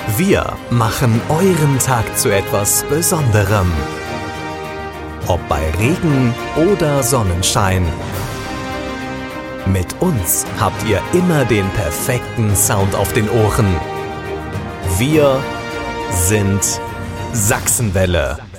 Wir machen euren Tag zu etwas Besonderem. Ob bei Regen oder Sonnenschein. Mit uns habt ihr immer den perfekten Sound auf den Ohren. Wir sind Sachsenwelle.